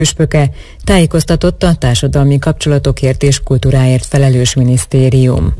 püspöke, tájékoztatott a társadalmi kapcsolatokért és kultúráért felelős minisztérium.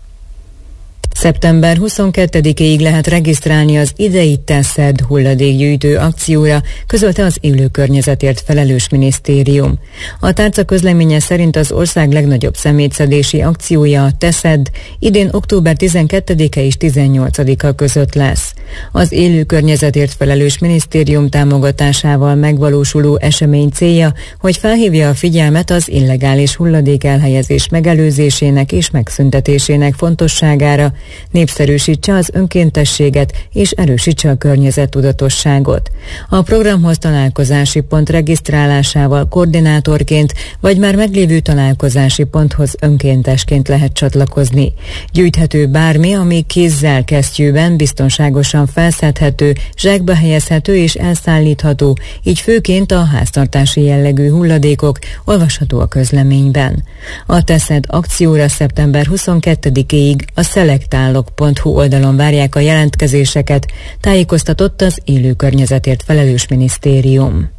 Szeptember 22-ig lehet regisztrálni az idei TESZED hulladékgyűjtő akcióra, közölte az élő környezetért felelős minisztérium. A tárca közleménye szerint az ország legnagyobb szemétszedési akciója, a TESZED, idén október 12-e és 18-a között lesz. Az élő környezetért felelős minisztérium támogatásával megvalósuló esemény célja, hogy felhívja a figyelmet az illegális hulladék elhelyezés megelőzésének és megszüntetésének fontosságára, népszerűsítse az önkéntességet és erősítse a környezettudatosságot. A programhoz találkozási pont regisztrálásával koordinátorként vagy már meglévő találkozási ponthoz önkéntesként lehet csatlakozni. Gyűjthető bármi, ami kézzel kesztyűben biztonságosan felszedhető, zsákba helyezhető és elszállítható, így főként a háztartási jellegű hulladékok, olvasható a közleményben. A TESZED akcióra szeptember 22-ig a szelektálok.hu oldalon várják a jelentkezéseket, tájékoztatott az élő környezetért felelős minisztérium.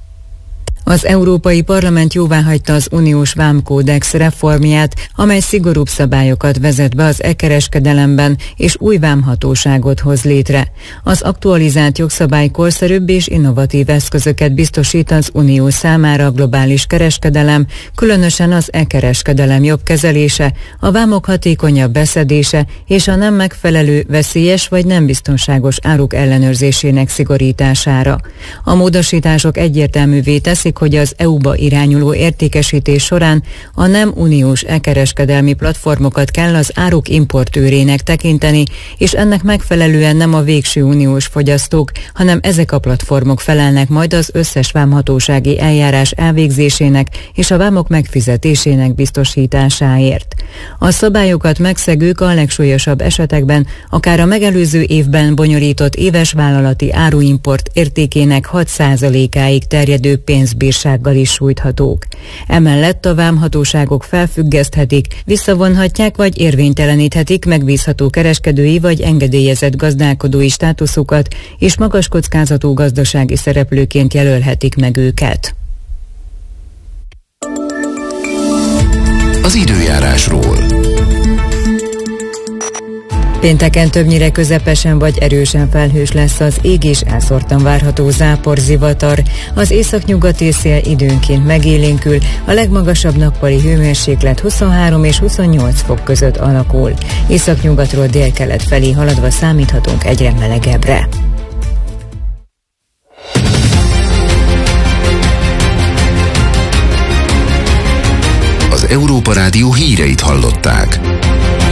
Az Európai Parlament jóváhagyta az uniós vámkódex reformját, amely szigorúbb szabályokat vezet be az e-kereskedelemben és új vámhatóságot hoz létre. Az aktualizált jogszabály korszerűbb és innovatív eszközöket biztosít az unió számára a globális kereskedelem, különösen az e-kereskedelem jobb kezelése, a vámok hatékonyabb beszedése és a nem megfelelő, veszélyes vagy nem biztonságos áruk ellenőrzésének szigorítására. A módosítások egyértelművé teszik, hogy az EU-ba irányuló értékesítés során a nem uniós e-kereskedelmi platformokat kell az áruk importőrének tekinteni, és ennek megfelelően nem a végső uniós fogyasztók, hanem ezek a platformok felelnek majd az összes vámhatósági eljárás elvégzésének és a vámok megfizetésének biztosításáért. A szabályokat megszegők a legsúlyosabb esetekben akár a megelőző évben bonyolított éves vállalati áruimport értékének 6%-áig terjedő pénzbírsággal is sújthatók. Emellett a vámhatóságok felfüggeszthetik, visszavonhatják vagy érvényteleníthetik megbízható kereskedői vagy engedélyezett gazdálkodói státuszukat, és magas kockázatú gazdasági szereplőként jelölhetik meg őket. Az időjárásról. Pénteken többnyire közepesen vagy erősen felhős lesz az ég, és elszórtan várható záporzivatar. Az északnyugati szél időnként megélénkül, a legmagasabb nappali hőmérséklet 23 és 28 fok között alakul. Északnyugatról délkelet felé haladva számíthatunk egyre melegebbre. Az Európa Rádió híreit hallották.